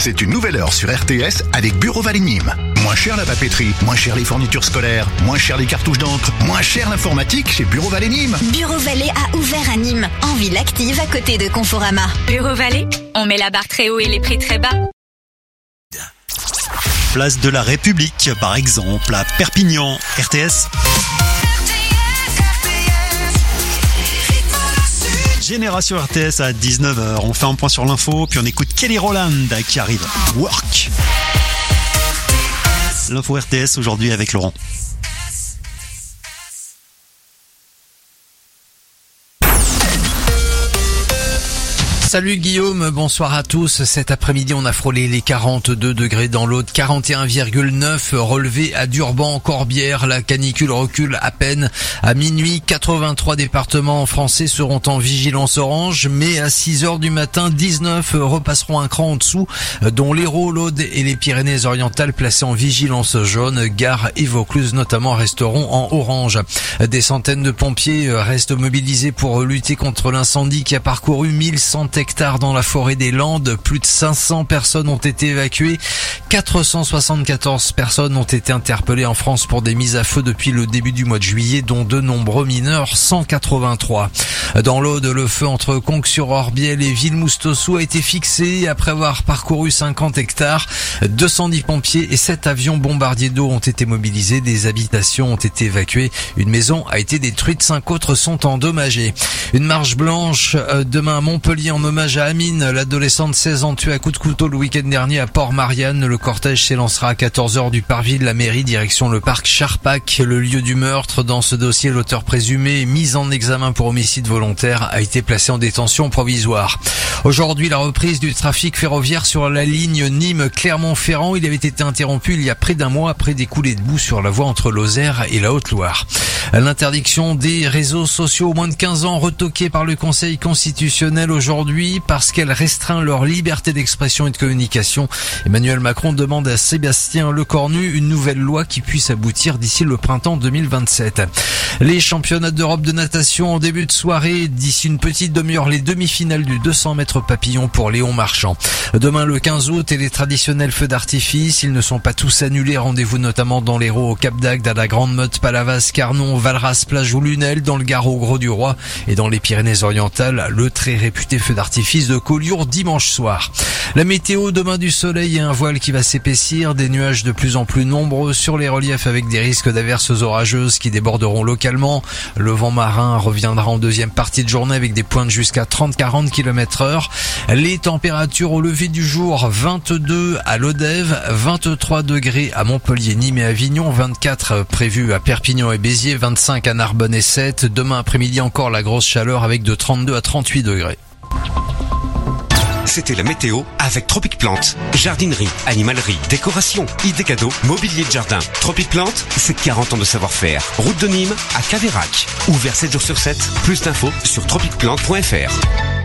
C'est une nouvelle heure sur RTS avec Bureau Vallée Nîmes. Moins cher la papeterie, moins cher les fournitures scolaires, moins cher les cartouches d'encre, moins cher l'informatique chez Bureau Vallée Nîmes. Bureau Vallée a ouvert à Nîmes, en ville active à côté de Conforama. Bureau Vallée, on met la barre très haut et les prix très bas. Place de la République, par exemple, à Perpignan, RTS. Génération RTS à 19h. On fait un point sur l'info, puis on écoute Kelly Rowland qui arrive. Work. L'info RTS aujourd'hui avec Laurent. Salut Guillaume, bonsoir à tous. Cet après-midi, on a frôlé les 42 degrés dans l'Aude, 41,9 relevés à Durban, Corbière. La canicule recule à peine. À minuit, 83 départements français seront en vigilance orange, mais à 6h du matin, 19 repasseront un cran en dessous, dont l'Hérault, l'Aude et les Pyrénées-Orientales placés en vigilance jaune. Gare et Vaucluse notamment resteront en orange. Des centaines de pompiers restent mobilisés pour lutter contre l'incendie qui a parcouru 1100 hectares dans la forêt des Landes. Plus de 500 personnes ont été évacuées. 474 personnes ont été interpellées en France pour des mises à feu depuis le début du mois de juillet, dont de nombreux mineurs, 183. Dans l'Aude, le feu entre Conques-sur-Orbiel et Villemoustossou a été fixé après avoir parcouru 50 hectares. 210 pompiers et 7 avions bombardiers d'eau ont été mobilisés. Des habitations ont été évacuées. Une maison a été détruite. 5 autres sont endommagées. Une marche blanche demain à Montpellier en hommage à Amine, l'adolescente de 16 ans tuée à coups de couteau le week-end dernier à Port-Marianne. Le cortège s'élancera à 14h du parvis de la mairie, direction le parc Charpac, le lieu du meurtre. Dans ce dossier, l'auteur présumé, mis en examen pour homicide volontaire, a été placé en détention provisoire. Aujourd'hui, la reprise du trafic ferroviaire sur la ligne Nîmes-Clermont-Ferrand. Il avait été interrompu il y a près d'un mois après des coulées de boue sur la voie entre Lozère et la Haute-Loire. L'interdiction des réseaux sociaux aux moins de 15 ans retoquée par le Conseil constitutionnel aujourd'hui parce qu'elle restreint leur liberté d'expression et de communication. Emmanuel Macron demande à Sébastien Lecornu une nouvelle loi qui puisse aboutir d'ici le printemps 2027. Les championnats d'Europe de natation en début de soirée. D'ici une petite demi-heure, les demi-finales du 200 mètres papillon pour Léon Marchand. Demain le 15 août et les traditionnels feux d'artifice. Ils ne sont pas tous annulés. Rendez-vous notamment dans l'Hérault, au Cap d'Agde, à la Grande Motte, Palavas, Carnon, Valras, Plage ou Lunel, dans le Gard au Gros-du-Roi et dans les Pyrénées-Orientales, le très réputé feu d'artifice de Collioure dimanche soir. La météo, demain du soleil et un voile qui va s'épaissir, des nuages de plus en plus nombreux sur les reliefs avec des risques d'averses orageuses qui déborderont localement. Le vent marin reviendra en deuxième partie de journée avec des pointes jusqu'à 30-40 km/h. Les températures au lever du jour, 22 à Lodève, 23 degrés à Montpellier, Nîmes et Avignon, 24 prévus à Perpignan et Béziers, 25 à Narbonne et 7. Demain après-midi encore la grosse chaleur avec de 32 à 38 degrés. C'était la météo avec Tropic Plante. Jardinerie, animalerie, décoration, idées cadeaux, mobilier de jardin. Tropic Plante, c'est 40 ans de savoir-faire. Route de Nîmes à Caveyrac. Ouvert 7 jours sur 7. Plus d'infos sur tropicplante.fr.